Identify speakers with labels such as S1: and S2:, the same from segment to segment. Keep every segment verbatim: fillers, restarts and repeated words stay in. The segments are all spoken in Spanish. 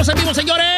S1: Estamos en vivo,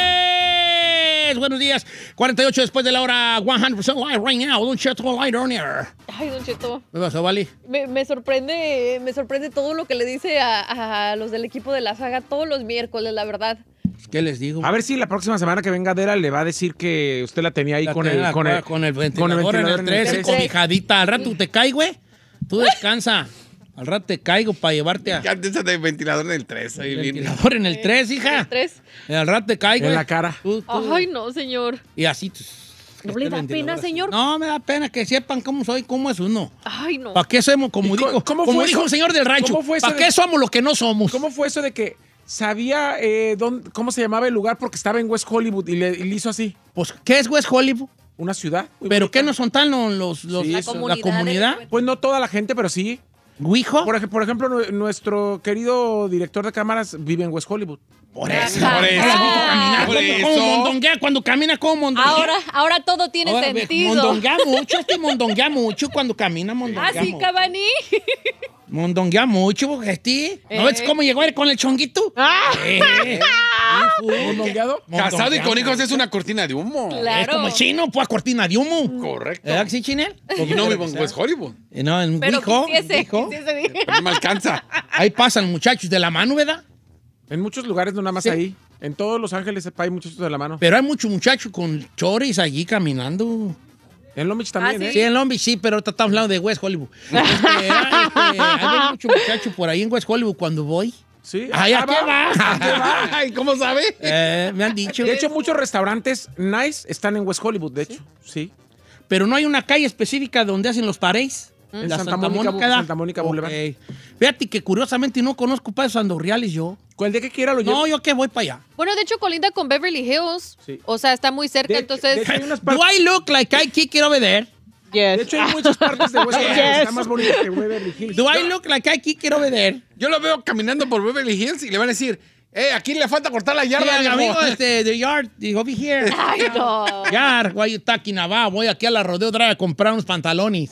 S1: señores. Buenos días. cuarenta y ocho después de la hora. cien por ciento live right now. Don Cheto light on air.
S2: Ay, Don Cheto.
S1: ¿Qué pasó, Vali?
S2: Me, me sorprende, me sorprende todo lo que le dice a, a los del equipo de la saga todos los miércoles, la verdad.
S1: ¿Qué les digo?
S3: A ver si la próxima semana que venga Adela le va a decir que usted la tenía ahí
S1: La
S3: con,
S1: tenía
S3: el,
S1: la
S3: con, el,
S1: con el ventilador,
S3: con el ventilador
S1: en el tres,
S2: tres.
S1: cobijadita. Al rato te cae, güey. Tú descansa. Al rato te caigo para llevarte a...
S4: Antes de ventilador en el tres. Ahí viene.
S1: Ventilador en el tres, hija.
S2: Tres.
S1: Al rato te caigo.
S3: en la cara.
S1: Tú, tú.
S2: Ay, no, señor.
S1: Y así...
S2: ¿No le da pena, señor?
S1: No, me da pena que sepan cómo soy, cómo es uno.
S2: Ay, no.
S1: ¿Para qué somos? Como
S3: ¿Y
S1: dijo,
S3: cómo
S1: como
S3: fue
S1: dijo
S3: eso?
S1: un señor del rancho.
S3: ¿Cómo fue eso
S1: ¿Para
S3: de-
S1: qué somos lo que no somos?
S3: ¿Cómo fue eso de que sabía eh, dónde- cómo se llamaba el lugar porque estaba en West Hollywood y le, y le hizo así?
S1: Pues, ¿qué es West Hollywood?
S3: Una ciudad. muy
S1: ¿Pero
S3: bonita.
S1: qué no son tan los, los, los-
S3: Sí,
S1: la,
S3: eso.
S1: comunidad? la comunidad?
S3: Pues no toda la gente, pero sí.
S1: ¿Guijo?
S3: Por, ej- por ejemplo, nu- nuestro querido director de cámaras vive en West Hollywood.
S1: Por eso.
S2: Ajá.
S4: Por eso.
S1: Ahora, ¿cómo caminar?
S4: Por
S1: ¿Cómo-
S4: eso.
S1: cómo mondonguea? Cuando camina, ¿cómo mondonguea?
S2: Ahora, ahora todo tiene
S1: Ahora, ve,
S2: sentido.
S1: mondonguea mucho, es que mondonguea mucho cuando camina, mondonguea
S2: Ah, sí,
S1: mucho.
S2: Cavani.
S1: Mondonguea mucho, porque este. ¿No
S2: Eh.
S1: ves cómo llegó él con el chonguito?
S2: Ah.
S1: Eh.
S3: ¿Mondongueado?
S4: Casado y con
S1: Mondonguea
S4: hijos
S1: mucho.
S4: es una cortina de humo.
S2: Claro.
S1: Es como el chino, pues cortina de humo.
S4: Correcto.
S1: ¿Verdad que sí, Chinel?
S4: Y no vivo en West Hollywood.
S1: Eh, No, en
S2: Pero
S1: Guijo,
S2: quisiese,
S1: Guijo.
S2: quisiese.
S4: A mí me alcanza.
S1: Ahí pasan muchachos de la mano, ¿verdad?
S3: En muchos lugares, no nada más
S1: Sí.
S3: ahí. En todos Los Ángeles hay muchos de la mano.
S1: Pero hay muchos muchachos con choris allí caminando.
S3: En Long Beach también,
S2: Ah,
S3: ¿eh?
S1: Sí, en Long Beach sí, pero ahorita estamos hablando de West Hollywood. Este, ah, este, hay muchos muchachos por ahí en West Hollywood cuando voy.
S3: Sí.
S1: Ay, ¿a qué
S3: va?
S1: va?
S4: Ay, ¿cómo sabe?
S1: Eh, me han dicho.
S3: De hecho, muchos restaurantes nice están en West Hollywood, de hecho. Sí.
S1: Pero no hay una calle específica donde hacen los pareis.
S3: En
S1: La
S3: Santa Mónica,
S1: ¿da?
S3: Santa Mónica Boulevard.
S1: Ok. Fíjate que curiosamente no conozco pasos andorreales yo.
S3: ¿Cuál de qué quiera lo llevo?
S1: No, yo que voy para allá.
S2: Bueno, de hecho, colinda con Beverly Hills.
S3: Sí.
S2: O sea, está muy cerca,
S3: De-
S2: entonces...
S3: de hecho, hay unas
S1: Do
S3: partes-
S1: I look like I kick it over there?
S3: De hecho, hay muchas partes de West Hollywood que
S1: Yes.
S3: están más bonitas que Beverly Hills.
S1: Do I look like I kick it over there?
S4: Yo lo veo caminando por Beverly Hills y le van a decir, eh, aquí le falta cortar la
S1: Sí,
S4: yarda,
S1: al
S4: viejo.
S1: amigo este, the yard, digo, over here.
S2: Ay, no.
S1: Yard, why you talking about? Voy aquí a la Rodeo Drive a comprar unos pantalones.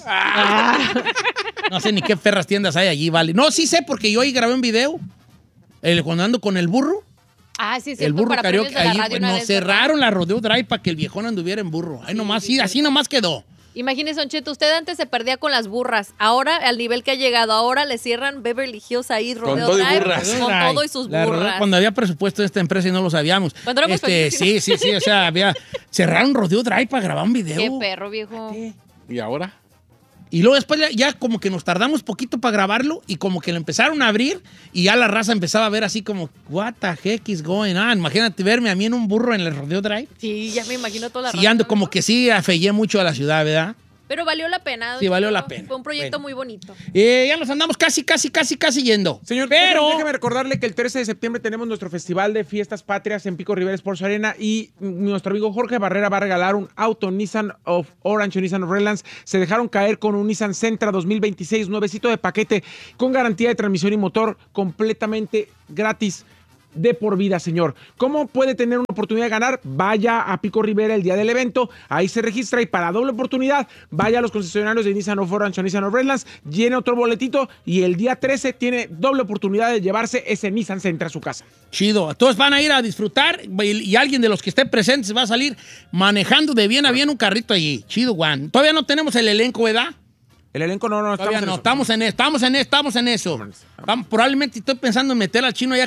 S1: No sé ni qué ferras tiendas hay allí, vale. No, sí sé, porque yo ahí grabé un video. El, cuando ando con el burro.
S2: Ah, sí, es
S1: El
S2: cierto,
S1: burro
S2: para
S1: karaoke,
S2: premios de la
S1: ahí
S2: radio una
S1: nos
S2: vez, ¿verdad?
S1: cerraron la Rodeo Drive para que el viejón anduviera en burro. Ahí nomás, sí, así nomás quedó.
S2: Imagínese, Don Cheto, usted antes se perdía con las burras. Ahora, al nivel que ha llegado, ahora le cierran Beverly Hills ahí, Rodeo
S4: todo y
S2: Drive,
S4: burras.
S2: con todo y sus
S1: La Rodeo-
S2: burras.
S1: Cuando había presupuesto de esta empresa y no lo sabíamos.
S2: Cuando éramos
S1: Este, sí, sí, sí, o sea, había cerraron Rodeo Drive para grabar un video.
S2: Qué perro, viejo.
S4: ¿Y ahora?
S1: Y luego después ya, ya como que nos tardamos poquito para grabarlo y como que lo empezaron a abrir y ya la raza empezaba a ver así como, what the heck is going on? Imagínate verme a mí en un burro en el Rodeo Drive.
S2: Sí, ya me imagino toda la
S1: Sí,
S2: raza,
S1: ando
S2: ¿no?
S1: como que sí afeillé mucho a la ciudad, ¿verdad?
S2: Pero valió la pena. Don
S1: Sí, valió
S2: Cheto.
S1: la pena.
S2: Fue un proyecto
S1: Bueno.
S2: muy bonito.
S1: Eh, ya nos andamos casi, casi, casi, casi yendo.
S3: Señor,
S1: pero...
S3: déjeme, déjeme recordarle que el trece de septiembre tenemos nuestro Festival de Fiestas Patrias en Pico Rivera Sports Arena y nuestro amigo Jorge Barrera va a regalar un auto Nissan of Orange o Nissan of Redlands. Se dejaron caer con un Nissan Sentra dos mil veintiséis, nuevecito de paquete, con garantía de transmisión y motor completamente gratis. De por vida, señor. ¿Cómo puede tener una oportunidad de ganar? Vaya a Pico Rivera el día del evento, ahí se registra y para doble oportunidad, vaya a los concesionarios de Nissan of Orange o Nissan of Redlands, llene otro boletito y el día trece tiene doble oportunidad de llevarse ese Nissan Sentra a su casa.
S1: Chido. Todos van a ir a disfrutar y, y alguien de los que esté presentes va a salir manejando de bien a bien un carrito allí. Chido, Juan. Todavía no tenemos el elenco, ¿verdad?
S3: El elenco no, no
S1: Todavía
S3: estamos en
S1: no,
S3: eso.
S1: estamos en eso, estamos en eso, estamos en eso. Vamos, probablemente estoy pensando en meter al chino allá